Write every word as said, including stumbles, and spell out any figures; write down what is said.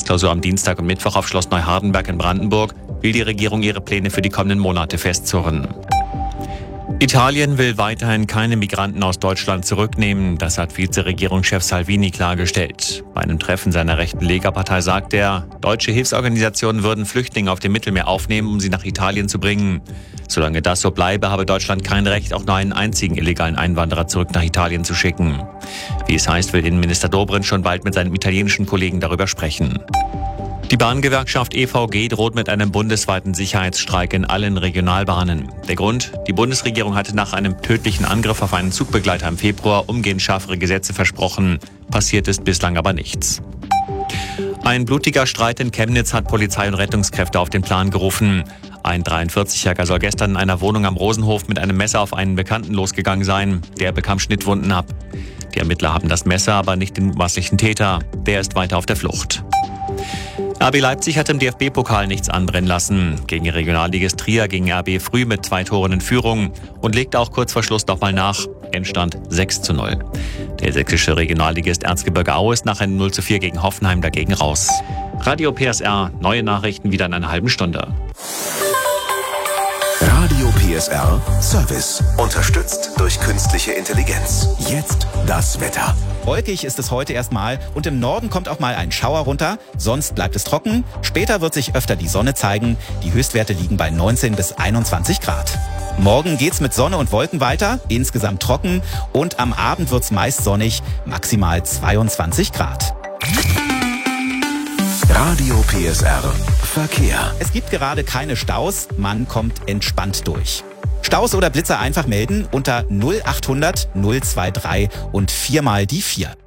Frühjahrsklausur am Dienstag und Mittwoch auf Schloss Neuhardenberg in Brandenburg will die Regierung ihre Pläne für die kommenden Monate festzurren. Italien will weiterhin keine Migranten aus Deutschland zurücknehmen. Das hat Vizeregierungschef Salvini klargestellt. Bei einem Treffen seiner rechten Lega-Partei sagt er, deutsche Hilfsorganisationen würden Flüchtlinge auf dem Mittelmeer aufnehmen, um sie nach Italien zu bringen. Solange das so bleibe, habe Deutschland kein Recht, auch nur einen einzigen illegalen Einwanderer zurück nach Italien zu schicken. Wie es heißt, will Innenminister Dobrindt schon bald mit seinem italienischen Kollegen darüber sprechen. Die Bahngewerkschaft E V G droht mit einem bundesweiten Sicherheitsstreik in allen Regionalbahnen. Der Grund? Die Bundesregierung hatte nach einem tödlichen Angriff auf einen Zugbegleiter im Februar umgehend schärfere Gesetze versprochen. Passiert ist bislang aber nichts. Ein blutiger Streit in Chemnitz hat Polizei und Rettungskräfte auf den Plan gerufen. Ein dreiundvierzigjähriger soll gestern in einer Wohnung am Rosenhof mit einem Messer auf einen Bekannten losgegangen sein. Der bekam Schnittwunden ab. Die Ermittler haben das Messer, aber nicht den mutmaßlichen Täter. Der ist weiter auf der Flucht. R B Leipzig hat im D F B-Pokal nichts anbrennen lassen. Gegen Regionalligist Trier ging R B früh mit zwei Toren in Führung und legte auch kurz vor Schluss nochmal nach. Endstand sechs zu null. Der sächsische Regionalligist Erzgebirge Aue ist nach einem null zu vier gegen Hoffenheim dagegen raus. Radio P S R, neue Nachrichten wieder in einer halben Stunde. Radio P S R Service. Unterstützt durch künstliche Intelligenz. Jetzt das Wetter. Wolkig ist es heute erstmal und im Norden kommt auch mal ein Schauer runter. Sonst bleibt es trocken. Später wird sich öfter die Sonne zeigen. Die Höchstwerte liegen bei neunzehn bis einundzwanzig Grad. Morgen geht's mit Sonne und Wolken weiter, insgesamt trocken. Und am Abend wird's meist sonnig, maximal zweiundzwanzig Grad. Radio P S R Verkehr. Es gibt gerade keine Staus, man kommt entspannt durch. Staus oder Blitzer einfach melden unter null achthundert null drei drei und viermal die vier.